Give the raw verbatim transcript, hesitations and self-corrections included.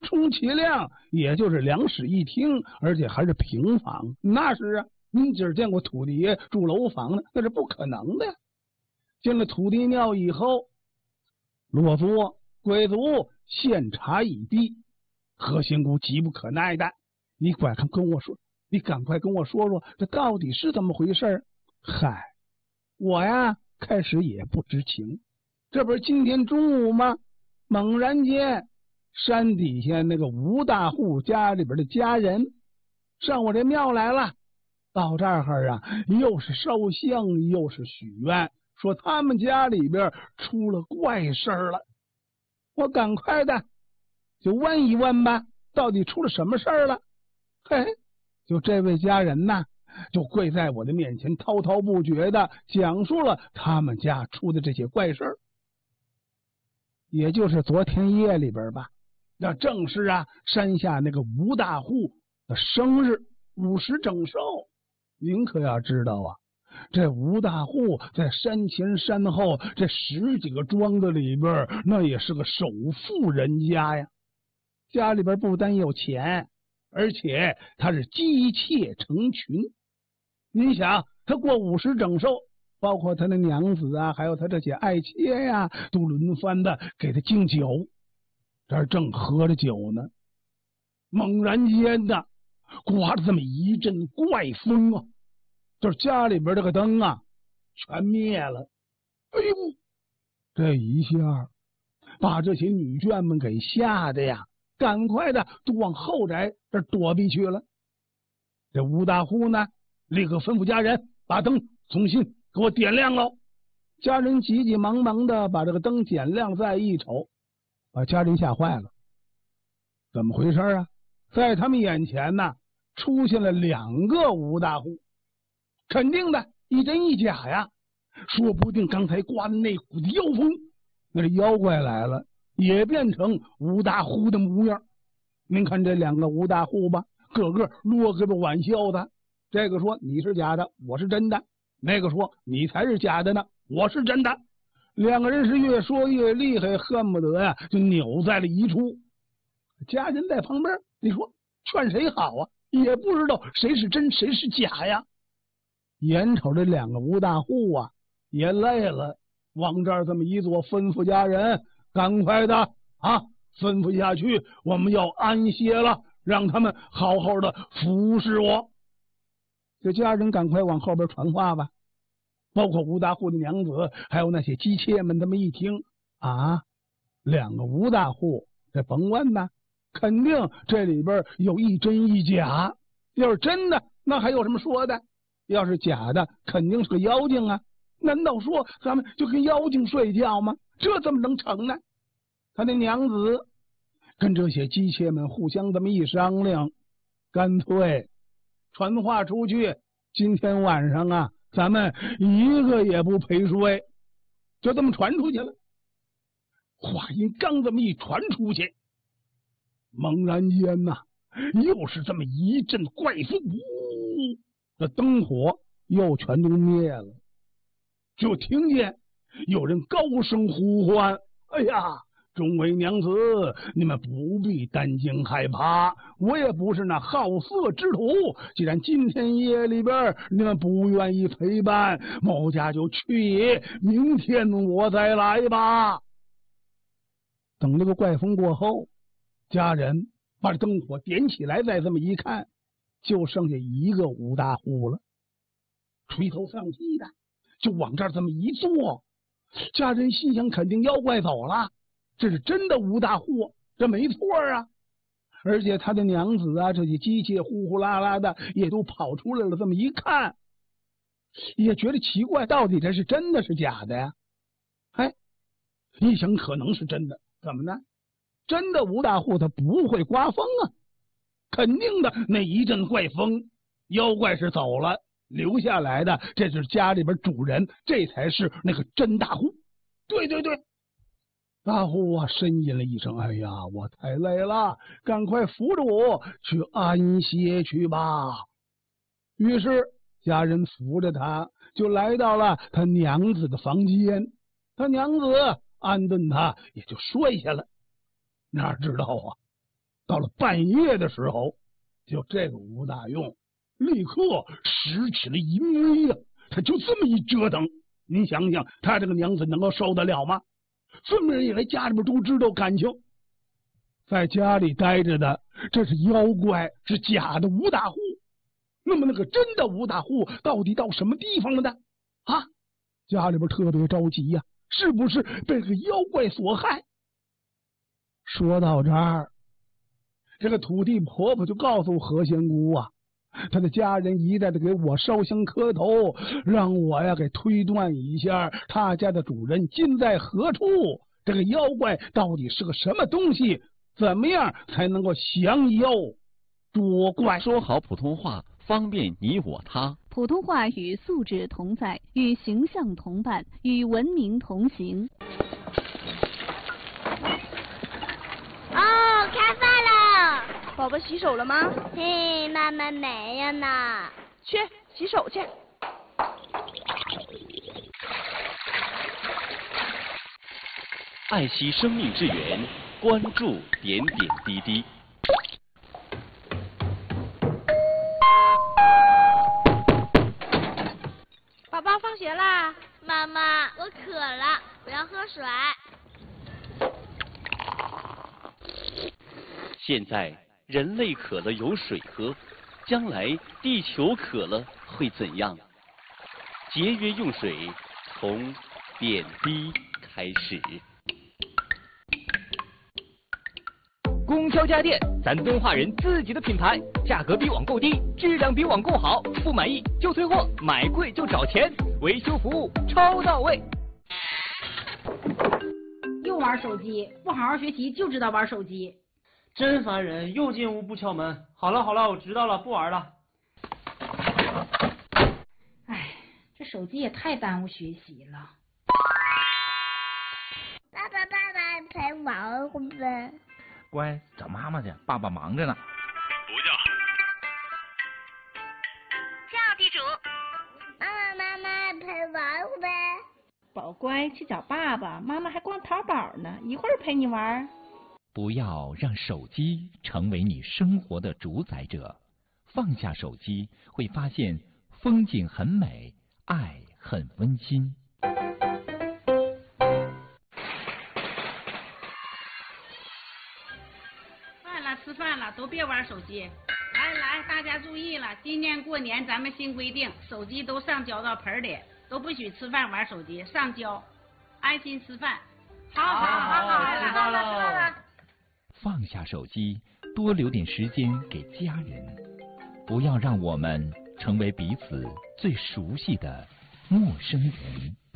充其量也就是两室一厅，而且还是平房。那是啊，您只见过土地爷住楼房的，那是不可能的呀。进了土地庙以后，落座，贵族献茶已毕，何仙姑急不可耐的，你快看跟我说，你赶快跟我说说，这到底是怎么回事？嗨，我呀开始也不知情，这不是今天中午吗？猛然间山底下那个吴大户家里边的家人上我这庙来了，到这儿啊又是烧香又是许愿，说他们家里边出了怪事了。我赶快的就问一问吧，到底出了什么事儿了？嘿，就这位家人呐，就跪在我的面前，滔滔不绝的讲述了他们家出的这些怪事儿。也就是昨天夜里边吧，那正是啊山下那个吴大户的生日，五十整寿。您可要知道啊，这吴大户在山前山后这十几个庄子里边，那也是个首富人家呀。家里边不单有钱，而且他是姬妾成群。你想，他过五十整寿，包括他的娘子啊，还有他这些爱妾呀，都轮番的给他敬酒。这儿正喝着酒呢，猛然间的刮了这么一阵怪风啊，就是家里边这个灯啊全灭了。哎呦，这一下把这些女眷们给吓得呀，赶快的都往后宅这躲避去了。这吴大户呢，立刻吩咐家人把灯重新给我点亮喽。家人急急忙忙的把这个灯点亮，再一瞅，把家人吓坏了。怎么回事啊？在他们眼前呢，出现了两个吴大户，肯定的一真一假呀。说不定刚才刮的那股子妖风，那是妖怪来了，也变成吴大户的模样。您看这两个吴大户吧，个个落个玩笑的。这个说你是假的，我是真的；那个说你才是假的呢，我是真的。两个人是越说越厉害，恨不得呀就扭在了一处。家人在旁边，你说劝谁好啊？也不知道谁是真谁是假呀。眼瞅这两个吴大户啊也累了，往这儿这么一坐，吩咐家人赶快的啊，吩咐下去，我们要安歇了，让他们好好的服侍我。这家人赶快往后边传话吧，包括吴大户的娘子，还有那些姬妾们，这么一听啊，两个吴大户，这甭问呐，肯定这里边有一真一假。要是真的，那还有什么说的？要是假的，肯定是个妖精啊！难道说咱们就跟妖精睡觉吗？这怎么能成呢？他的娘子跟这些姬妾们互相这么一商量，干脆传话出去，今天晚上啊，咱们一个也不陪睡，就这么传出去了。话音刚这么一传出去，猛然间呐、啊，又是这么一阵怪风，呜，这灯火又全都灭了。就听见有人高声呼唤：“哎呀，众位娘子，你们不必担惊害怕，我也不是那好色之徒。既然今天夜里边你们不愿意陪伴，某家就去也，明天我再来吧。”等这个怪风过后，家人把这灯火点起来，再这么一看，就剩下一个吴大户了，垂头丧气的就往这儿这么一坐。家人心想，肯定妖怪走了，这是真的吴大户，这没错啊。而且他的娘子啊，这些姬妾呼呼啦啦的也都跑出来了，这么一看也觉得奇怪，到底这是真的是假的呀？哎，一想可能是真的，怎么呢？真的吴大户他不会刮风啊，肯定的，那一阵怪风，妖怪是走了，留下来的这是家里边主人，这才是那个真大户。对对对，大户啊呻吟了一声：“哎呀，我太累了，赶快扶着我去安歇去吧。”于是家人扶着他就来到了他娘子的房间，他娘子安顿他也就睡下了。哪知道啊， 到了半夜的时候，就这个吴大用立刻使起了淫威呀！他就这么一折腾，您想想，他这个娘子能够受得了吗？这么人以来，家里边都知道感情，在家里待着的这是妖怪，是假的吴大户。那么那个真的吴大户到底到什么地方了呢？啊，家里边特别着急呀、啊，是不是被这个妖怪所害？说到这儿，这个土地婆婆就告诉何仙姑啊，她的家人一再的给我烧香磕头，让我呀给推断一下他家的主人今在何处，这个妖怪到底是个什么东西，怎么样才能够降妖捉怪？ 说好普通话，方便你我他。 普通话与素质同在，与形象同伴，与文明同行。 哦，开饭了！ 宝宝洗手了吗？ 嘿，妈妈没有呢。 去洗手去。 爱惜生命之源，关注点点滴滴。 宝宝放学啦！ 妈妈，我渴了，我要喝水。 现在人类渴了有水喝，将来地球渴了会怎样？节约用水，从点滴开始。 供销家电，咱敦化人自己的品牌，价格比网购低，质量比网购好，不满意就退货，买贵就找钱，维修服务超到位。 又玩手机，不好好学习就知道玩手机， 真烦人！又进屋不敲门。好了好了，我知道了，不玩了。 哎，这手机也太耽误学习了。 爸爸爸爸陪玩会呗。 乖，找妈妈去，爸爸忙着呢。 不叫。 叫地主。妈妈妈妈陪玩会呗。 宝乖，去找爸爸，妈妈还逛淘宝呢，一会儿陪你玩。 不要让手机成为你生活的主宰者，放下手机，会发现风景很美，爱很温馨。 饭了，吃饭了，都别玩手机。来来，大家注意了，今年过年咱们新规定，手机都上交到盆里，都不许吃饭玩手机，上交，安心吃饭。好好好好，知道了知道了。 放下手机，多留点时间给家人，不要让我们成为彼此最熟悉的陌生人。